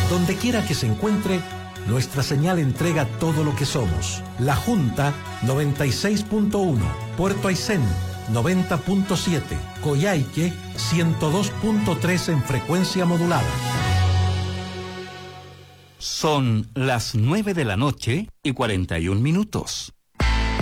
Donde quiera que se encuentre, nuestra señal entrega todo lo que somos. La Junta 96.1, Puerto Aysén 90.7, Coyhaique 102.3 en frecuencia modulada. Son las 9:41 a.m.